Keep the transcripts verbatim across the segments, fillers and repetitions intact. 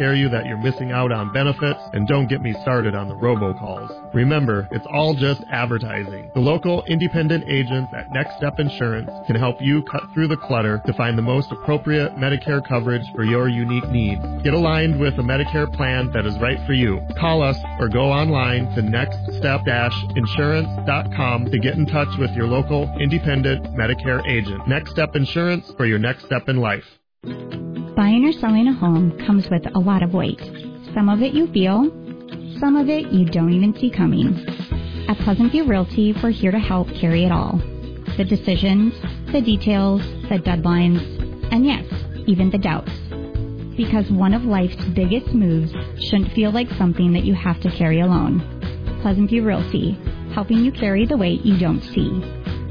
scare you that you're missing out on benefits, and don't get me started on the robocalls. Remember, it's all just advertising. The local independent agents at Next Step Insurance can help you cut through the clutter to find the most appropriate Medicare coverage for your unique needs. Get aligned with a Medicare plan that is right for you. Call us or go online to next step dash insurance dot com to get in touch with your local independent Medicare agent. Next Step Insurance for your next step in life. Buying or selling a home comes with a lot of weight. Some of it you feel, some of it you don't even see coming. At Pleasant View Realty, we're here to help carry it all. The decisions, the details, the deadlines, and yes, even the doubts. Because one of life's biggest moves shouldn't feel like something that you have to carry alone. Pleasant View Realty, helping you carry the weight you don't see.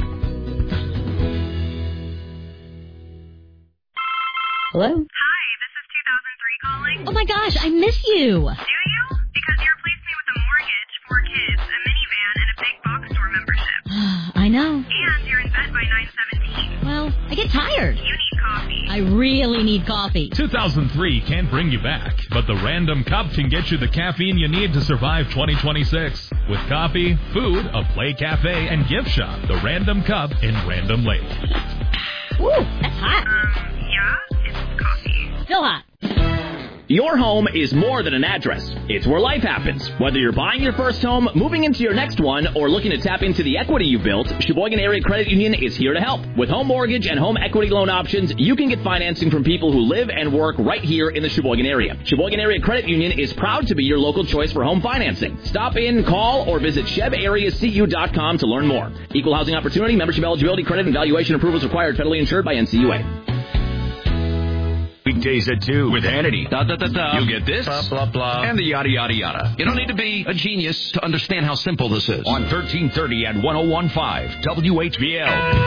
Hello? Hi, this is two thousand three calling. Oh my gosh, I miss you. Do you? Because you replaced me with a mortgage, four kids, a minivan, and a big box store membership. I know. And you're in bed by nine seventeen. Well, I get tired. You need coffee. I really need coffee. two thousand three can't bring you back, but the Random Cup can get you the caffeine you need to survive twenty twenty-six. With coffee, food, a play cafe, and gift shop, the Random Cup in Random Lake. Ooh, that's hot. Um, yeah, it's coffee. Still hot. Your home is more than an address. It's where life happens. Whether you're buying your first home, moving into your next one, or looking to tap into the equity you've built, Sheboygan Area Credit Union is here to help. With home mortgage and home equity loan options, you can get financing from people who live and work right here in the Sheboygan area. Sheboygan Area Credit Union is proud to be your local choice for home financing. Stop in, call, or visit sheb area c u dot com to learn more. Equal housing opportunity, membership eligibility, credit, and valuation approvals required, federally insured by N C U A. Weekdays at two with Hannity. Da, da, da, da. You get this, Blah, blah, blah. and the yada, yada, yada. You don't need to be a genius to understand how simple this is. On thirteen thirty and one oh one point five W H B L.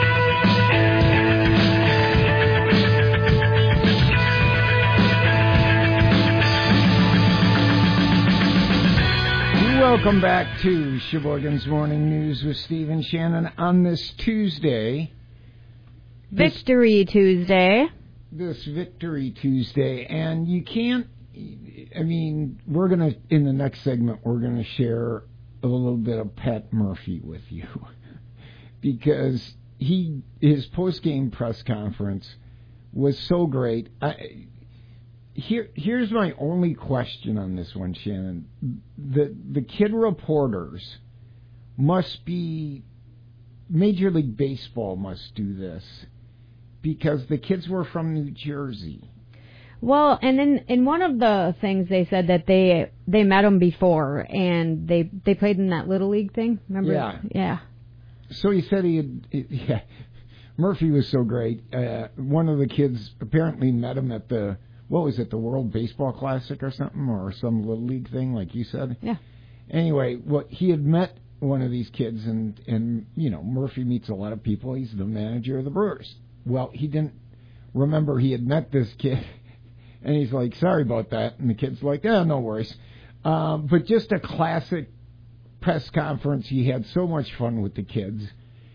Welcome back to Sheboygan's Morning News with Steve and Shannon on this Tuesday. Victory Tuesday. This Victory Tuesday, and you can't, I mean, we're going to, in the next segment, we're going to share a little bit of Pat Murphy with you, because he, his post-game press conference was so great. I, here, here's my only question on this one, Shannon. The, the kid reporters must be, Major League Baseball must do this, because the kids were from New Jersey. Well, and then in one of the things they said that they they met him before, and they they played in that Little League thing. Remember? Yeah. Yeah. So he said he had. Yeah, Murphy was so great. Uh, one of the kids apparently met him at the what was it, the World Baseball Classic or something, or some Little League thing, like you said. Yeah. Anyway, what he had met one of these kids, and and you know Murphy meets a lot of people. He's the manager of the Brewers. Well, he didn't remember he had met this kid, and he's like, sorry about that. And the kid's like, yeah, no worries. Um, but just a classic press conference. He had so much fun with the kids,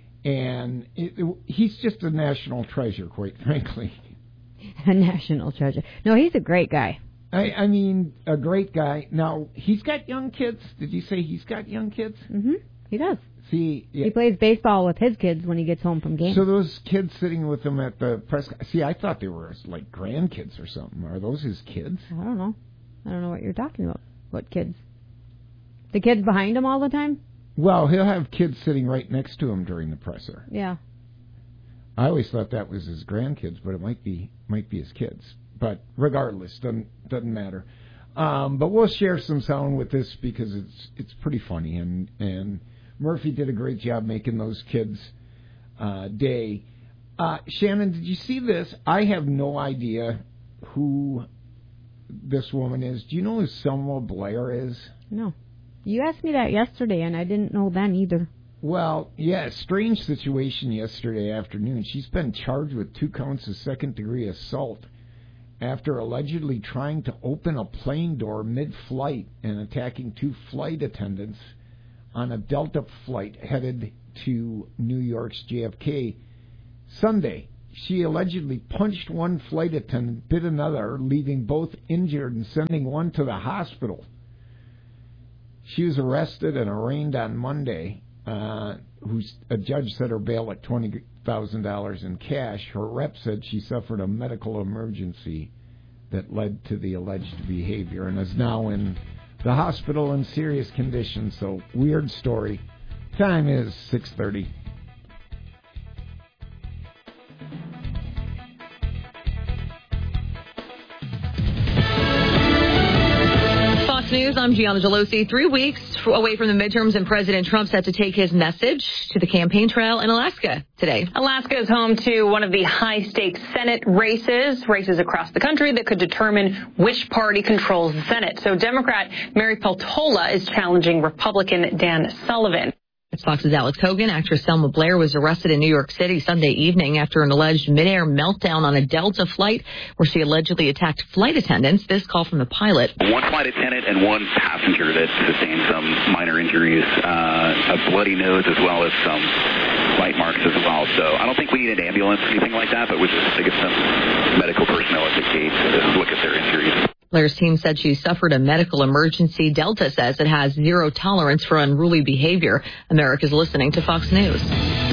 and it, it, he's just a national treasure, quite frankly. A national treasure. No, he's a great guy. I, I mean, a great guy. Now, he's got young kids. Did you say he's got young kids? Mm-hmm. He does. See, yeah. He plays baseball with his kids when he gets home from games. So those kids sitting with him at the press... See, I thought they were like grandkids or something. Are those his kids? I don't know. I don't know what you're talking about. What kids? The kids behind him all the time? Well, he'll have kids sitting right next to him during the presser. Yeah. I always thought that was his grandkids, but it might be might be his kids. But regardless, doesn't doesn't matter. Um, but we'll share some sound with this because it's it's pretty funny, and and Murphy did a great job making those kids' uh, day. Uh, Shannon, did you see this? I have no idea who this woman is. Do you know who Selma Blair is? No. You asked me that yesterday, and I didn't know then either. Well, yeah, strange situation yesterday afternoon. She's been charged with two counts of second-degree assault after allegedly trying to open a plane door mid-flight and attacking two flight attendants on a Delta flight headed to New York's J F K Sunday. she allegedly punched one flight attendant, bit another, leaving both injured and sending one to the hospital. She was arrested and arraigned on Monday. Uh, who's, a judge set her bail at twenty thousand dollars in cash. Her rep said she suffered a medical emergency that led to the alleged behavior and is now in the hospital in serious condition. So, weird story. Time is six thirty. News. I'm Gianna Gelosi. Three weeks away from the midterms, and President Trump set to take his message to the campaign trail in Alaska today. Alaska is home to one of the high-stakes Senate races, races across the country that could determine which party controls the Senate. So Democrat Mary Peltola is challenging Republican Dan Sullivan. It's Fox's Alex Hogan. Actress Selma Blair was arrested in New York City Sunday evening after an alleged midair meltdown on a Delta flight where she allegedly attacked flight attendants. This call from the pilot. One flight attendant and one passenger that sustained some minor injuries, uh, a bloody nose as well as some bite marks as well. So I don't think we need an ambulance or anything like that, but we'll just get some medical personnel at the gate to look at their injuries. Blair's team said she suffered a medical emergency. Delta says it has zero tolerance for unruly behavior. America's listening to Fox News.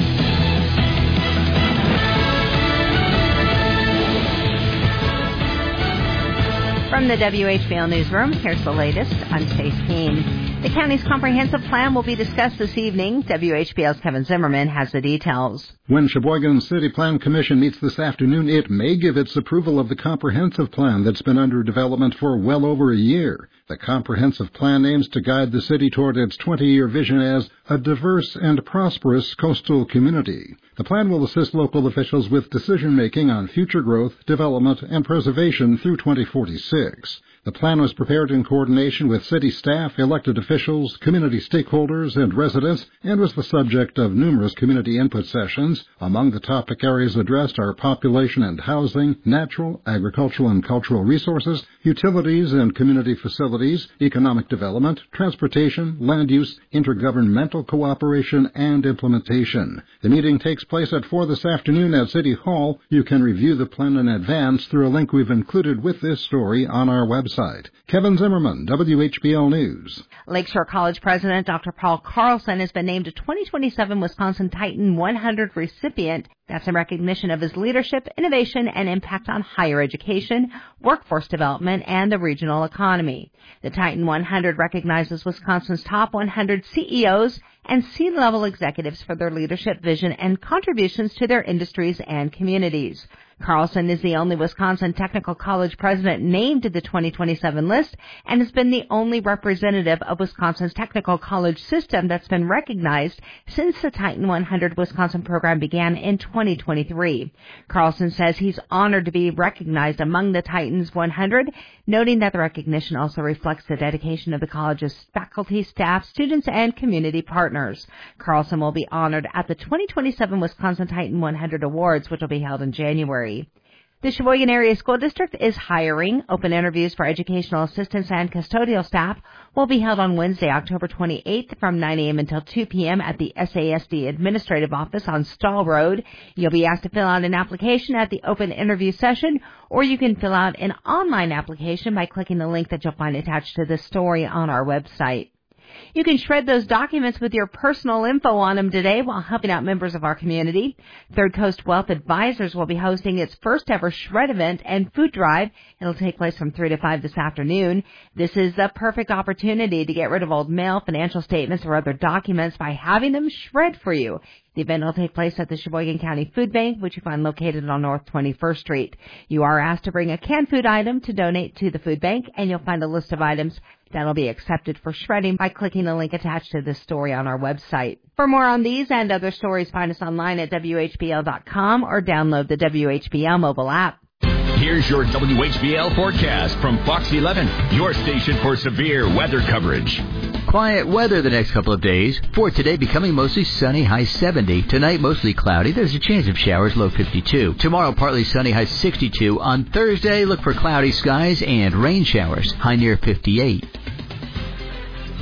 From the W H B L Newsroom, here's the latest. I'm Stace Keene. The county's comprehensive plan will be discussed this evening. W H B L's Kevin Zimmerman has the details. When Sheboygan City Plan Commission meets this afternoon, it may give its approval of the comprehensive plan that's been under development for well over a year. The comprehensive plan aims to guide the city toward its twenty-year vision as a diverse and prosperous coastal community. The plan will assist local officials with decision-making on future growth, development, and preservation through twenty forty-six. The plan was prepared in coordination with city staff, elected officials, community stakeholders, and residents, and was the subject of numerous community input sessions. Among the topic areas addressed are population and housing, natural, agricultural, and cultural resources, utilities and community facilities, economic development, transportation, land use, intergovernmental cooperation, and implementation. The meeting takes place at four this afternoon at City Hall. You can review the plan in advance through a link we've included with this story on our website. Kevin Zimmerman, W H B L News. Lakeshore College President Doctor Paul Carlson has been named a twenty twenty-seven Wisconsin Titan one hundred recipient. That's in recognition of his leadership, innovation, and impact on higher education, workforce development, and the regional economy. The Titan one hundred recognizes Wisconsin's top one hundred C E Os and C-level executives for their leadership, vision, and contributions to their industries and communities. Carlson is the only Wisconsin Technical College president named to the twenty twenty-seven list and has been the only representative of Wisconsin's technical college system that's been recognized since the Titan one hundred Wisconsin program began in twenty twenty-three. Carlson says he's honored to be recognized among the Titans one hundred, noting that the recognition also reflects the dedication of the college's faculty, staff, students, and community partners. Carlson will be honored at the twenty twenty-seven Wisconsin Titan one hundred Awards, which will be held in January. The Sheboygan Area School District is hiring. Open interviews for educational assistants and custodial staff will be held on Wednesday, October twenty-eighth from nine a.m. until two p.m. at the S A S D Administrative Office on Stall Road. You'll be asked to fill out an application at the open interview session, or you can fill out an online application by clicking the link that you'll find attached to this story on our website. You can shred those documents with your personal info on them today while helping out members of our community. Third Coast Wealth Advisors will be hosting its first ever shred event and food drive. It'll take place from three to five this afternoon. This is the perfect opportunity to get rid of old mail, financial statements, or other documents by having them shred for you. The event will take place at the Sheboygan County Food Bank, which you find located on North twenty-first Street. You are asked to bring a canned food item to donate to the food bank, and you'll find a list of items that'll be accepted for shredding by clicking the link attached to this story on our website. For more on these and other stories, find us online at W H B L dot com or download the W H B L mobile app. Here's your W H B L forecast from Fox eleven, your station for severe weather coverage. Quiet weather the next couple of days. For today, becoming mostly sunny, high seventy. Tonight, mostly cloudy. There's a chance of showers, low fifty-two. Tomorrow, partly sunny, high sixty-two. On Thursday, look for cloudy skies and rain showers, high near fifty-eight.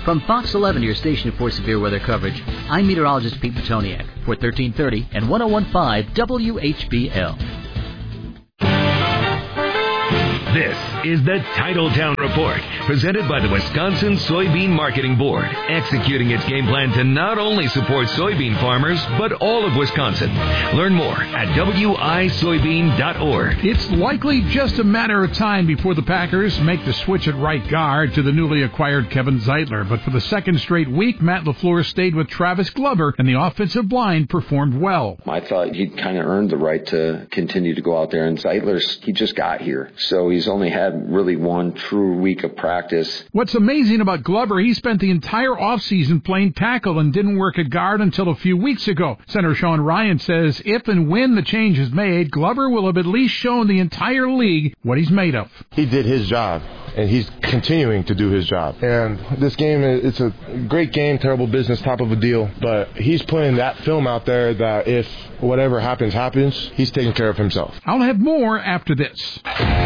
From Fox eleven, your station for severe weather coverage, I'm meteorologist Pete Petoniak for thirteen thirty and one oh one point five W H B L. This is the Titletown Report, presented by the Wisconsin Soybean Marketing Board, executing its game plan to not only support soybean farmers, but all of Wisconsin. Learn more at W I soybean dot org. It's likely just a matter of time before the Packers make the switch at right guard to the newly acquired Kevin Zeitler. But for the second straight week, Matt LaFleur stayed with Travis Glover, and the offensive line performed well. I thought he'd kind of earned the right to continue to go out there, and Zeitler's, he just got here. So he's only had really one true week of practice. What's amazing about Glover, he spent the entire offseason playing tackle and didn't work at guard until a few weeks ago. Senator Sean Ryan says if and when the change is made, Glover will have at least shown the entire league what he's made of. He did his job, and he's continuing to do his job. And this game, it's a great game, terrible business type of a deal, but he's putting that film out there that if whatever happens, happens, he's taking care of himself. I'll have more after this.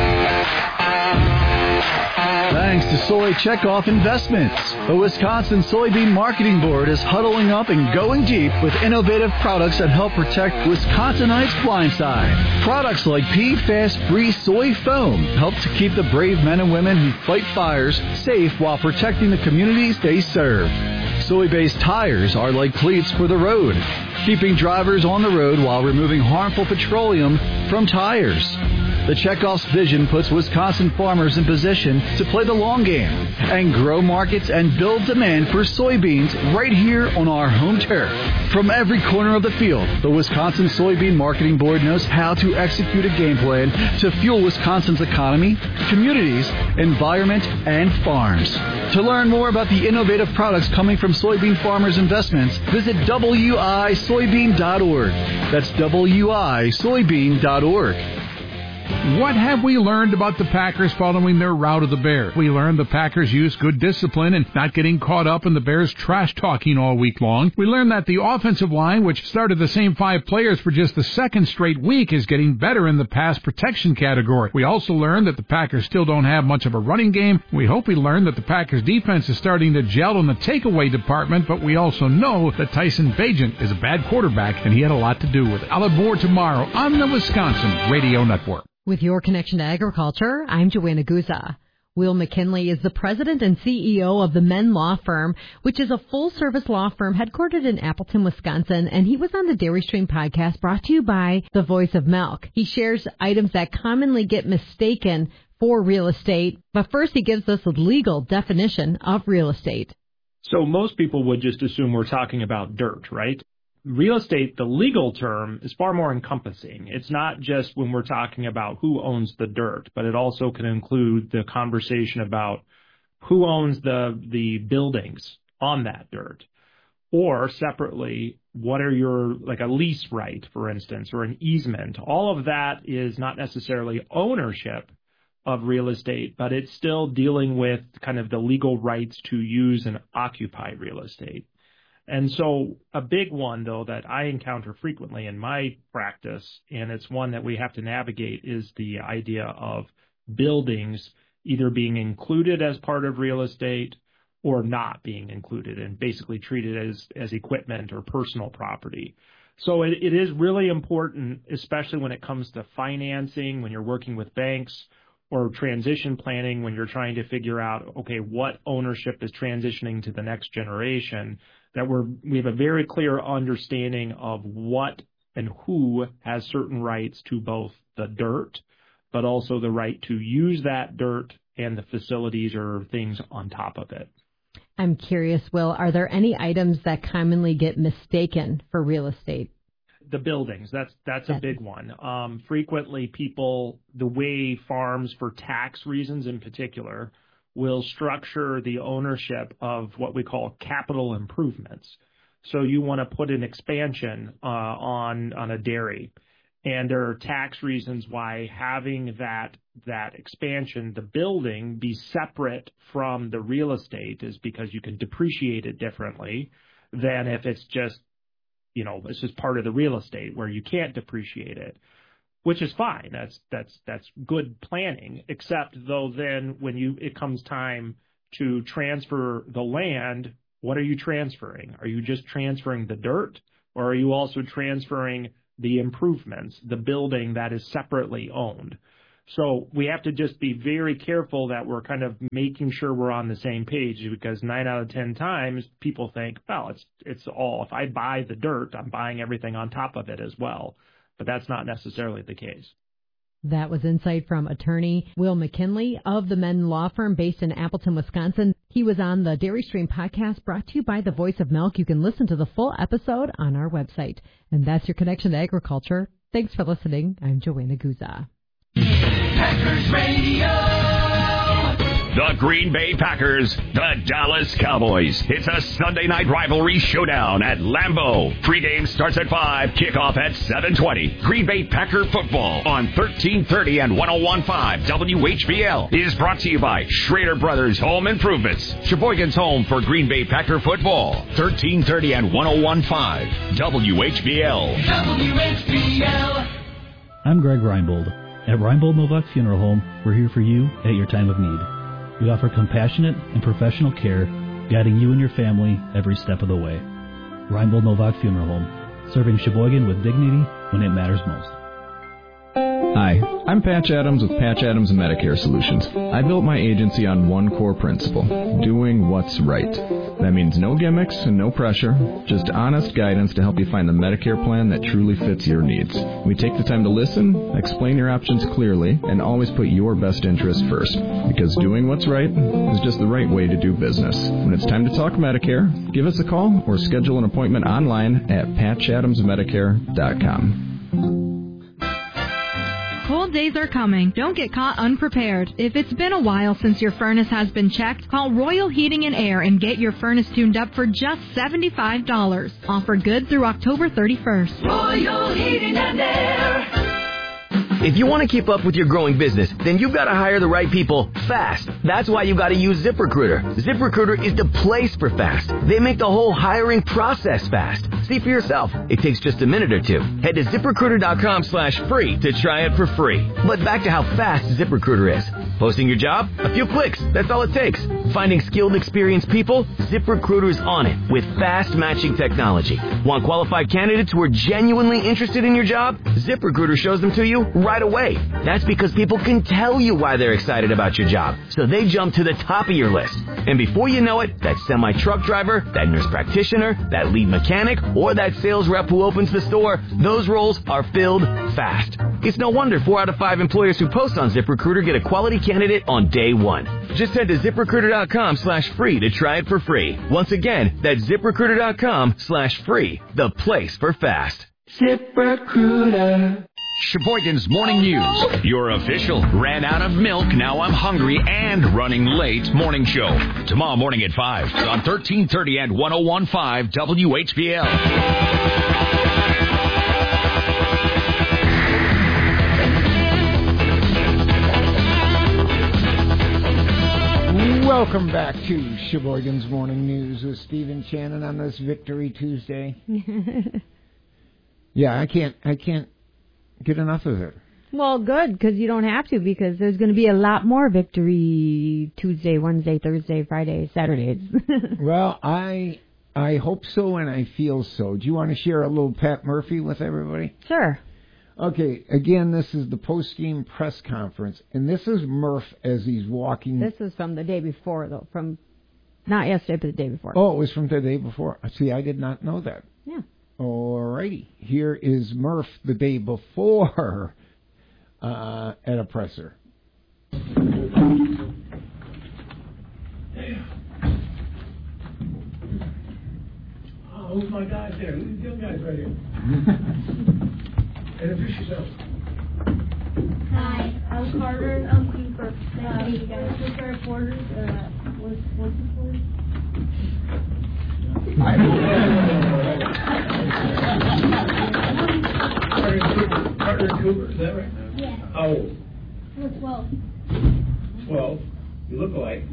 Thanks to Soy Checkoff Investments. The Wisconsin Soybean Marketing Board is huddling up and going deep with innovative products that help protect Wisconsinites' blind side. Products like P FAST-free soy foam help to keep the brave men and women who fight fires safe while protecting the communities they serve. Soy-based tires are like cleats for the road, keeping drivers on the road while removing harmful petroleum from tires. The Checkoff's vision puts Wisconsin farmers in position to play the long game and grow markets and build demand for soybeans right here on our home turf. From every corner of the field, the Wisconsin Soybean Marketing Board knows how to execute a game plan to fuel Wisconsin's economy, communities, environment, and farms. To learn more about the innovative products coming from soybean farmers' investments, visit W I soybean dot org. That's W I soybean dot org. What have we learned about the Packers following their rout of the Bears? We learned the Packers used good discipline and not getting caught up in the Bears' trash-talking all week long. We learned that the offensive line, which started the same five players for just the second straight week, is getting better in the pass protection category. We also learned that the Packers still don't have much of a running game. We hope we learned that the Packers' defense is starting to gel in the takeaway department, but we also know that Tyson Bagent is a bad quarterback, and he had a lot to do with it. I'll have more tomorrow on the Wisconsin Radio Network. With your connection to agriculture, I'm Joanna Guza. Will McKinley is the president and C E O of the Men Law Firm, which is a full-service law firm headquartered in Appleton, Wisconsin, and he was on the Dairy Stream podcast brought to you by The Voice of Milk. He shares items that commonly get mistaken for real estate, but first he gives us a legal definition of real estate. So most people would just assume we're talking about dirt, right? Real estate, the legal term, is far more encompassing. It's not just when we're talking about who owns the dirt, but it also can include the conversation about who owns the the buildings on that dirt. Or separately, what are your, like a lease right, for instance, or an easement. All of that is not necessarily ownership of real estate, but it's still dealing with kind of the legal rights to use and occupy real estate. And so a big one, though, that I encounter frequently in my practice, and it's one that we have to navigate, is the idea of buildings either being included as part of real estate or not being included and basically treated as, as equipment or personal property. So it, it is really important, especially when it comes to financing, when you're working with banks, or transition planning, when you're trying to figure out, okay, what ownership is transitioning to the next generation, that we're, we have a very clear understanding of what and who has certain rights to both the dirt, but also the right to use that dirt and the facilities or things on top of it. I'm curious, Will, are there any items that commonly get mistaken for real estate? The buildings, that's that's a big one. Um, frequently people, the way farms, for tax reasons in particular, will structure the ownership of what we call capital improvements. So you want to put an expansion uh, on on a dairy, and there are tax reasons why having that that expansion, the building, be separate from the real estate is because you can depreciate it differently than if it's just, you know, it's just part of the real estate where you can't depreciate it, which is fine. That's that's that's good planning, except though then when you it comes time to transfer the land, what are you transferring? Are you just transferring the dirt, or are you also transferring the improvements, the building that is separately owned? So we have to just be very careful that we're kind of making sure we're on the same page, because nine out of ten times people think, well, it's it's all, if I buy the dirt, I'm buying everything on top of it as well. But that's not necessarily the case. That was insight from attorney Will McKinley of the Men Law Firm based in Appleton, Wisconsin. He was on the Dairy Stream podcast brought to you by the Voice of Milk. You can listen to the full episode on our website. And that's your connection to agriculture. Thanks for listening. I'm Joanna Guza. Packers Radio. The Green Bay Packers, the Dallas Cowboys. It's a Sunday night rivalry showdown at Lambeau. Pregame starts at five, kickoff at seven twenty. Green Bay Packer football on thirteen thirty and one oh one point five W H B L is brought to you by Schrader Brothers Home Improvements. Sheboygan's home for Green Bay Packer football. thirteen thirty and one oh one point five W H B L. W H B L. I'm Greg Reinbold. At Reinbold Novak Funeral Home, we're here for you at your time of need. We offer compassionate and professional care, guiding you and your family every step of the way. Reinbold Novak Funeral Home, serving Sheboygan with dignity when it matters most. Hi, I'm Patch Adams with Patch Adams Medicare Solutions. I built my agency on one core principle, doing what's right. That means no gimmicks and no pressure, just honest guidance to help you find the Medicare plan that truly fits your needs. We take the time to listen, explain your options clearly, and always put your best interest first. Because doing what's right is just the right way to do business. When it's time to talk Medicare, give us a call or schedule an appointment online at patch adams medicare dot com. Cold days are coming. Don't get caught unprepared. If it's been a while since your furnace has been checked, call Royal Heating and Air and get your furnace tuned up for just seventy-five dollars. Offer good through October thirty-first. Royal Heating and Air. If you want to keep up with your growing business, then you've got to hire the right people fast. That's why you've got to use ZipRecruiter. ZipRecruiter is the place for fast. They make the whole hiring process fast. See for yourself. It takes just a minute or two. Head to ZipRecruiter.com slash free to try it for free. But back to how fast ZipRecruiter is. Posting your job? A few clicks. That's all it takes. Finding skilled, experienced people? ZipRecruiter's on it with fast matching technology. Want qualified candidates who are genuinely interested in your job? ZipRecruiter shows them to you right away. That's because people can tell you why they're excited about your job. So they jump to the top of your list. And before you know it, that semi-truck driver, that nurse practitioner, that lead mechanic, or that sales rep who opens the store, those roles are filled fast. It's no wonder four out of five employers who post on ZipRecruiter get a quality candidate on day one. Just head to ZipRecruiter.com slash free to try it for free. Once again, that's ZipRecruiter.com slash free, the place for fast. ZipRecruiter. Sheboygan's Morning News. Your official ran out of milk, now I'm hungry and running late morning show. Tomorrow morning at five on thirteen thirty and one oh one point five W H B L. Welcome back to Sheboygan's Morning News with Stephen Shannon on this Victory Tuesday. Yeah, I can't, I can't get enough of it. Well, good, because you don't have to, because there's going to be a lot more Victory Tuesday, Wednesday, Thursday, Friday, Saturdays. Well, I I hope so, and I feel so. Do you want to share a little Pat Murphy with everybody? Sure. Okay, again, this is the post-game press conference, and this is Murph as he's walking. This is from the day before, though, from not yesterday, but the day before. Oh, it was from the day before. See, I did not know that. Yeah. Alrighty, here is Murph the day before uh, at a presser. Oh, who's my guys there? Who's the young guys right here? Introduce yourself. Hi, I'm Carter. I'm Cooper. Nice to meet you guys. This is our reporters. Uh, what's what's the for? Carter and Cooper. Carter and Cooper, is that right? Yeah. How old? We're twelve. Twelve. You look alike.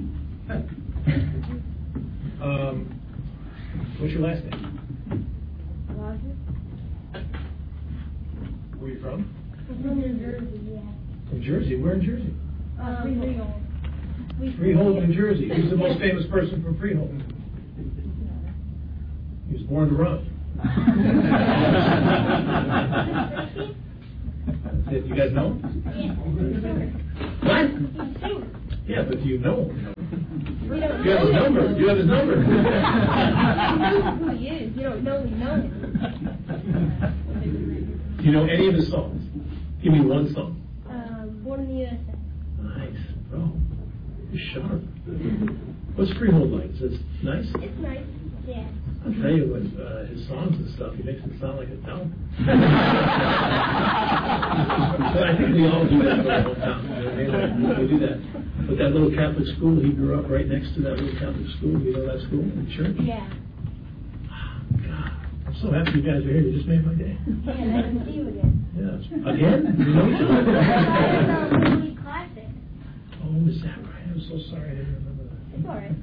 um, what's your last name? Roger. Where are you from? I'm from New Jersey, yeah. From Jersey? Where in Jersey? Uh, Freehold. Freehold, New Jersey. Who's the most famous person from Freehold? He was born to run. That's it. You guys know him? What? Yeah, but do you know him? We don't You have his know number. him. You have his number. You know who he is. You don't know we know him. Do you know any of his songs? Give me one song. Um, born in the U S A. Nice, bro. You're sharp. What's Freehold like? Is it nice? It's nice. Yeah. I'll tell you what, uh, his songs and stuff, he makes it sound like a town. But I think we all do that for our hometown. You know what I mean? Like, we do that. But that little Catholic school, he grew up right next to that little Catholic school. You know that school in church? Yeah. God, I'm so happy you guys are here. You just made my day. Yeah, nice to see you again. Yeah. Again? You know each other? Classic. Oh, is that right? I'm so sorry I didn't remember that. It's all right.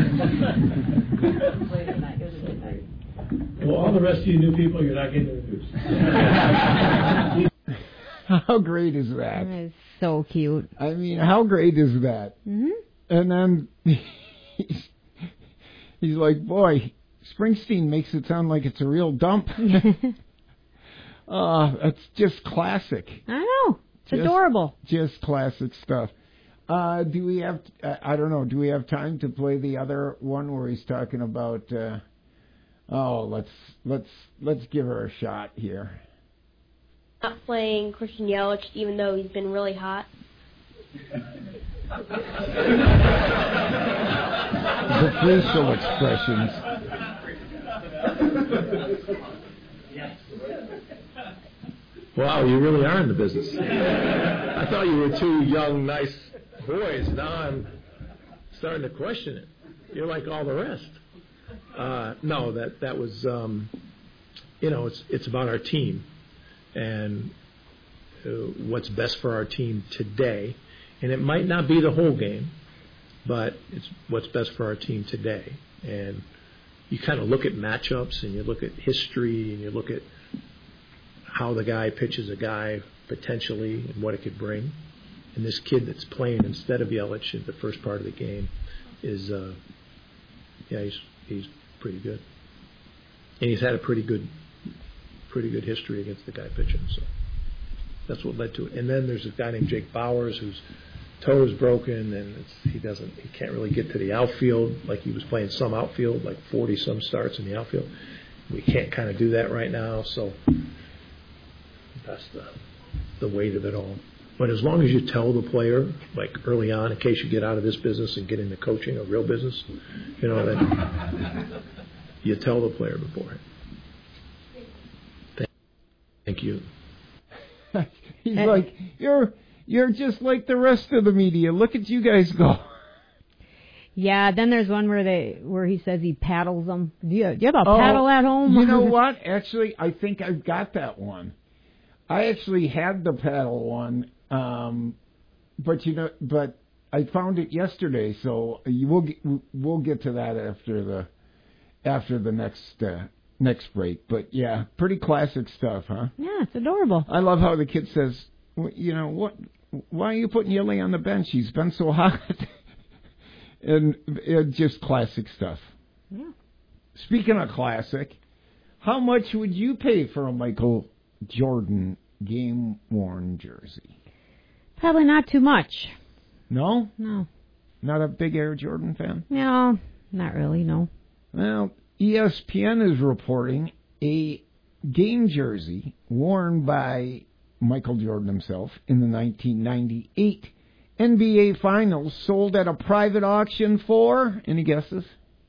Well, all the rest of you new people, you're not getting introduced. How great is that? That is so cute. I mean, how great is that? Mm-hmm. And then he's, he's like, boy, Springsteen makes it sound like it's a real dump. uh, it's just classic. I know. It's Just- adorable. Just classic stuff. Uh, do we have, uh, I don't know, do we have time to play the other one where he's talking about, uh, oh, let's, let's, let's give her a shot here. Not playing Christian Yelich, even though he's been really hot. The facial expressions. Wow, you really are in the business. I thought you were two young, nice boys. Now I'm starting to question it. You're like all the rest. Uh, no, that that was, um, you know, it's it's about our team and uh, what's best for our team today. And it might not be the whole game, but it's what's best for our team today. And you kind of look at matchups and you look at history and you look at how the guy pitches a guy potentially and what it could bring. And this kid that's playing instead of Yelich in the first part of the game is, uh, yeah, he's he's pretty good. And he's had a pretty good, pretty good history against the guy pitching. So that's what led to it. And then there's a guy named Jake Bowers whose toe is broken and it's, he doesn't, he can't really get to the outfield like he was playing some outfield, like forty some starts in the outfield. We can't kind of do that right now, so that's the the weight of it all. But as long as you tell the player, like early on, in case you get out of this business and get into coaching, a real business, you know, then you tell the player beforehand. Thank, thank you. He's like, you're you're just like the rest of the media. Look at you guys go. Yeah, then there's one where they where he says he paddles them. Do you, do you have a Oh, paddle at home? You know what? Actually, I think I've got that one. I actually had the paddle one, um, but you know, but I found it yesterday, so you will get, we'll get to that after the after the next uh, next break. But yeah, pretty classic stuff, huh? Yeah, it's adorable. I love how the kid says, well, you know, what? Why are you putting Yelly on the bench? He's been so hot. And uh, just classic stuff. Yeah. Speaking of classic, how much would you pay for a Michael Jordan game-worn jersey? Probably not too much. No? No. Not a big Air Jordan fan? No, not really, no. Well, E S P N is reporting a game jersey worn by Michael Jordan himself in the nineteen ninety-eight N B A Finals sold at a private auction for, any guesses?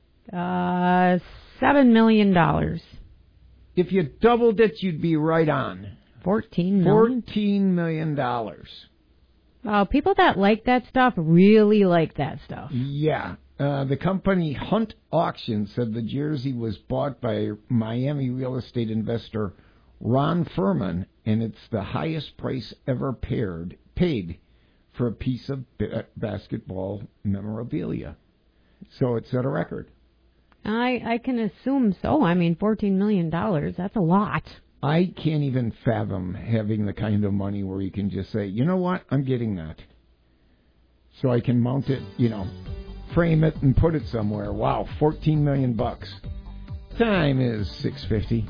Uh, seven million dollars. If you doubled it, you'd be right on. Fourteen million. Fourteen million dollars. Oh, people that like that stuff really like that stuff. Yeah. Uh, the company Hunt Auction said the jersey was bought by Miami real estate investor Ron Furman, and it's the highest price ever paired, paid for a piece of basketball memorabilia. So it set a record. I I can assume so. I mean, fourteen million dollars, that's a lot. I can't even fathom having the kind of money where you can just say, you know what, I'm getting that. so I can mount it, you know, frame it and put it somewhere. Wow, fourteen million bucks. Time is six fifty.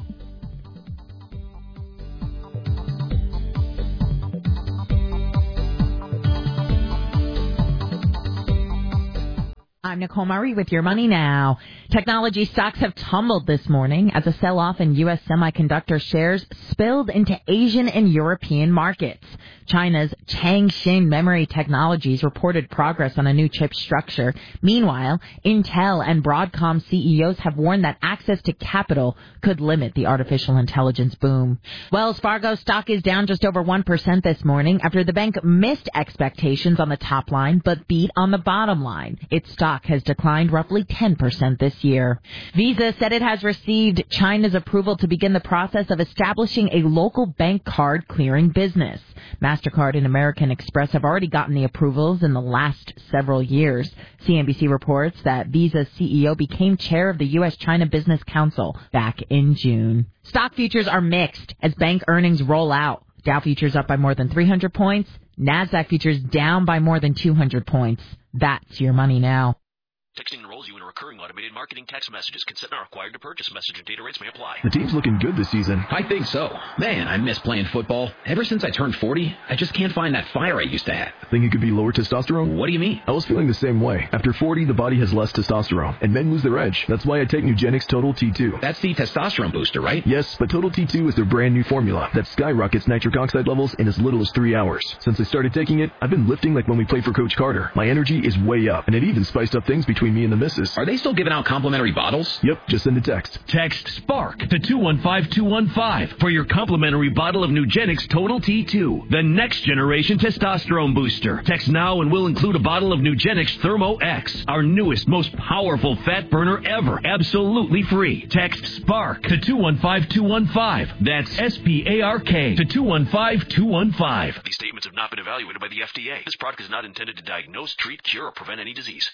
I'm Nicole Murray with Your Money Now. Technology stocks have tumbled this morning as a sell-off in U S semiconductor shares spilled into Asian and European markets. China's Changshin Memory Technologies reported progress on a new chip structure. Meanwhile, Intel and Broadcom C E Os have warned that access to capital could limit the artificial intelligence boom. Wells Fargo stock is down just over one percent this morning after the bank missed expectations on the top line but beat on the bottom line. Its stock has declined roughly ten percent this year. Visa said it has received China's approval to begin the process of establishing a local bank card clearing business. MasterCard and American Express have already gotten the approvals in the last several years. C N B C reports that Visa's C E O became chair of the U S China Business Council back in June. Stock futures are mixed as bank earnings roll out. Dow futures up by more than three hundred points. NASDAQ futures down by more than two hundred points. That's Your Money Now. Texting enrolls you in recurring automated marketing text messages. Consent not required to purchase. Message and data rates may apply. The team's looking good this season. I think so. Man, I miss playing football. Ever since I turned forty, I just can't find that fire I used to have. Think it could be lower testosterone? What do you mean? I was feeling the same way. After forty, the body has less testosterone, and men lose their edge. That's why I take Nugenix Total T two. That's the testosterone booster, right? Yes, but Total T two is their brand new formula that skyrockets nitric oxide levels in as little as three hours. Since I started taking it, I've been lifting like when we played for Coach Carter. My energy is way up, and it even spiced up things between me and the missus. Are they still giving out complimentary bottles? Yep, just send a text. Text SPARK to two one five two one five for your complimentary bottle of Nugenix Total T two, the next generation testosterone booster. Text now and we'll include a bottle of Nugenix Thermo X, our newest, most powerful fat burner ever, absolutely free. Text SPARK to two one five two one five. That's S P A R K to two one five two one five. These statements have not been evaluated by the F D A. This product is not intended to diagnose, treat, cure, or prevent any disease.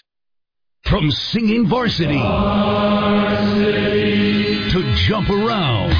From singing varsity, varsity to jump around,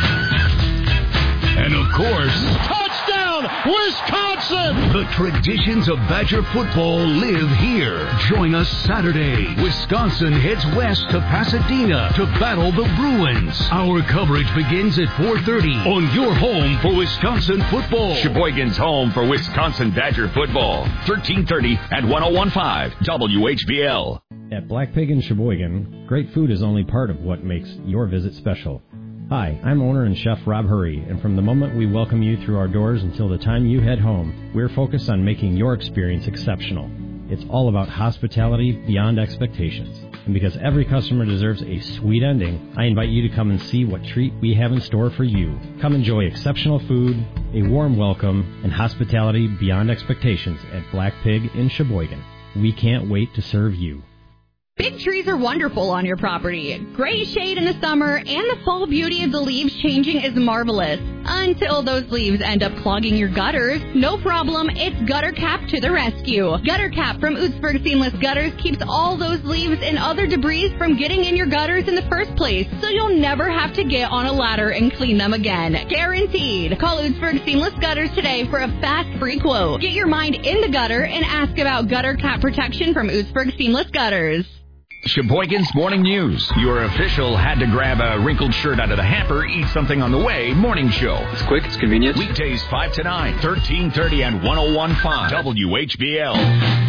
and of course, touchdown, Wisconsin! The traditions of Badger football live here. Join us Saturday. Wisconsin heads west to Pasadena to battle the Bruins. Our coverage begins at four thirty on your home for Wisconsin football. Sheboygan's home for Wisconsin Badger football. thirteen thirty at one oh one point five W H B L. At Black Pig in Sheboygan, great food is only part of what makes your visit special. Hi, I'm owner and chef Rob Hurry, and from the moment we welcome you through our doors until the time you head home, we're focused on making your experience exceptional. It's all about hospitality beyond expectations. And because every customer deserves a sweet ending, I invite you to come and see what treat we have in store for you. Come enjoy exceptional food, a warm welcome, and hospitality beyond expectations at Black Pig in Sheboygan. We can't wait to serve you. Big trees are wonderful on your property. Great shade in the summer, and the fall beauty of the leaves changing is marvelous. Until those leaves end up clogging your gutters. No problem, it's Gutter Cap to the rescue. Gutter Cap from Ootsburg Seamless Gutters keeps all those leaves and other debris from getting in your gutters in the first place, so you'll never have to get on a ladder and clean them again. Guaranteed. Call Ootsburg Seamless Gutters today for a fast free quote. Get your mind in the gutter and ask about Gutter Cap protection from Ootsburg Seamless Gutters. Sheboygan's Morning News. Your official had to grab a wrinkled shirt out of the hamper, eat something on the way morning show. It's quick, it's convenient. Weekdays five to nine, thirteen thirty and one oh one point five W H B L.